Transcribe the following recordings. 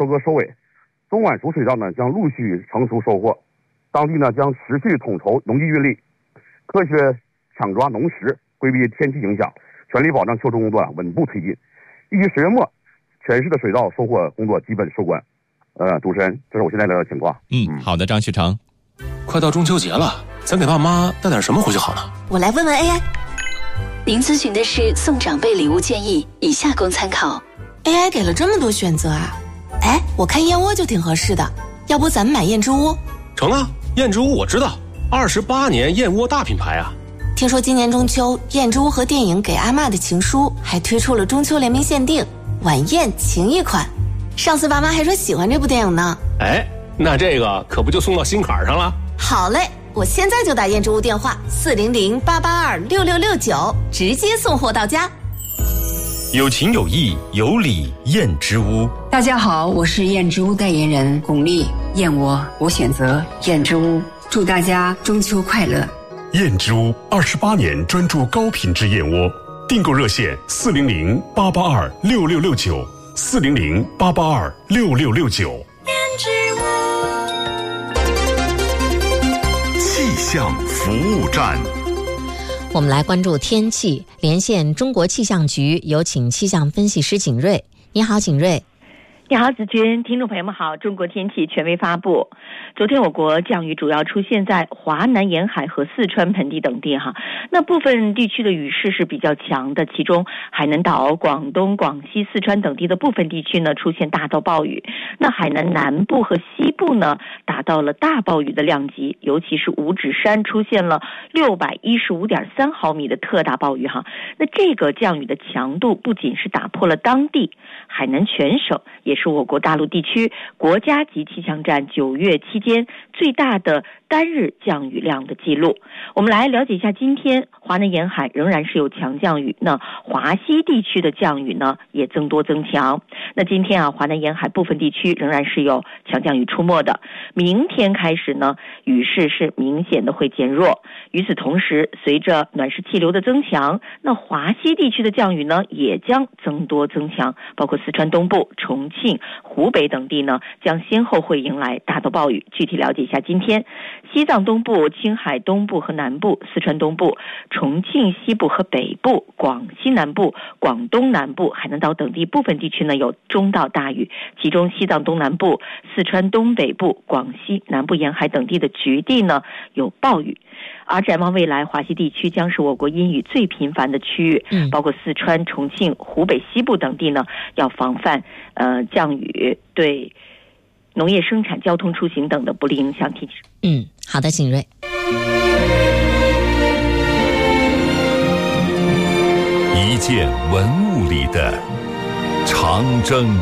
收割收尾，东莞主水稻呢将陆续成熟收获，当地呢将持续统筹农机运力，科学抢抓农时，规避天气影响，全力保障秋收工作稳步推进。预计10月末，全市的水稻收获工作基本收官。主持人，这是我现在的情况。 好的，张旭成。 快到中秋节了，咱给爸妈带点什么回去好呢？ 我来问问 AI。您咨询的是送长辈礼物建议，以下供参考。 AI 给了这么多选择啊！哎，我看燕窝就挺合适的，要不咱们买燕之屋？ 成啊，燕之屋我知道，28年燕窝大品牌啊。 听说今年中秋，燕之屋和电影《给阿嬷的情书》还推出了中秋联名限定晚宴情谊款。上次爸妈还说喜欢这部电影呢。 哎，那这个可不就送到心坎上了？ 好嘞，我现在就打燕之屋电话400-882-6669，直接送货到家。 有情有义有礼燕之屋。 大家好，我是燕之屋代言人巩俐，燕窝我选择燕之屋，祝大家中秋快乐。 燕之屋28年专注高品质燕窝，订购热线400-882-6669，400-882-6669。 燕之屋气象服务站。 我们来关注天气，连线中国气象局，有请气象分析师景瑞。你好，景瑞。 你好，子君，听众朋友们好。中国天气权威发布，昨天我国降雨主要出现在华南沿海和四川盆地等地哈。那部分地区的雨势是比较强的，其中海南岛、广东、广西、四川等地的部分地区呢出现大到暴雨。那海南南部和西部呢达到了大暴雨的量级，尤其是五指山出现了615.3毫米的特大暴雨哈。那这个降雨的强度不仅是打破了当地海南全省，也是我国大陆地区国家级气象站9月期间最大的单日降雨量的记录。我们来了解一下，今天华南沿海仍然是有强降雨，那华西地区的降雨呢也增多增强。那今天华南沿海部分地区仍然是有强降雨出没的，明天开始呢雨势是明显的会减弱。与此同时，随着暖湿气流的增强，那华西地区的降雨呢也将增多增强，包括四川东部、重庆、湖北等地呢将先后会迎来大到暴雨。具体了解一下，今天西藏东部、青海东部和南部、四川东部、重庆西部和北部、广西南部、广东南部、海南岛等地部分地区呢有中到大雨，其中西藏东南部、四川东北部、广西南部沿海等地的局地呢有暴雨。而展望未来，华西地区将是我国阴雨最频繁的区域，包括四川、重庆、湖北西部等地呢要防范降雨对农业生产、交通出行等的不利影响提示。 好的，景瑞。 一件文物里的长征。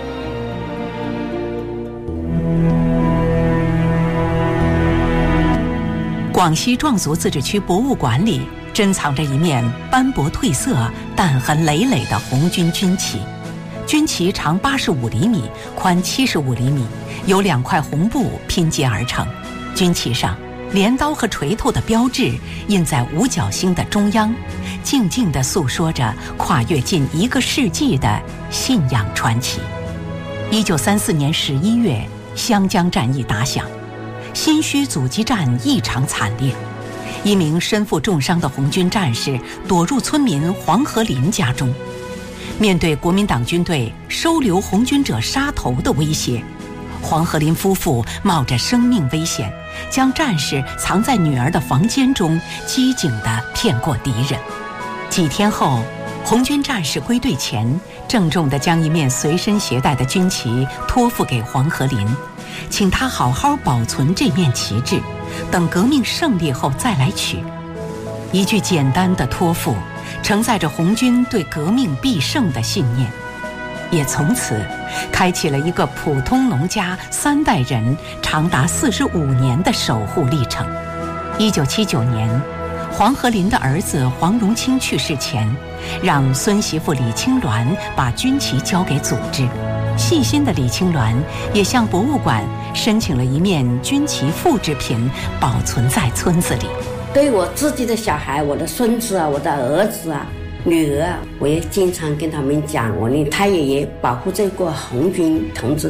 广西壮族自治区博物馆里珍藏着一面斑驳褪色、弹痕累累的红军军旗。军旗长85厘米，宽75厘米，由2块红布拼接而成。军旗上镰刀和锤头的标志印在五角星的中央，静静地诉说着跨越近1个世纪的信仰传奇。1934年11月，湘江战役打响，新圩阻击战异常惨烈，一名身负重伤的红军战士躲入村民黄河林家中。面对国民党军队收留红军者杀头的威胁，黄河林夫妇冒着生命危险，将战士藏在女儿的房间中，机警地骗过敌人。几天后，红军战士归队前，郑重地将一面随身携带的军旗托付给黄河林，请他好好保存这面旗帜，等革命胜利后再来取。一句简单的托付，承载着红军对革命必胜的信念，也从此开启了一个普通农家3代人长达45年的守护历程。1979年，黄河林的儿子黄荣清去世前，让孙媳妇李青鸾把军旗交给组织。细心的李青鸾也向博物馆申请了一面军旗复制品，保存在村子里。 对我自己的小孩，我的孙子啊，我的儿子啊，女儿啊，我也经常跟他们讲，我的太爷爷保护这个红军同志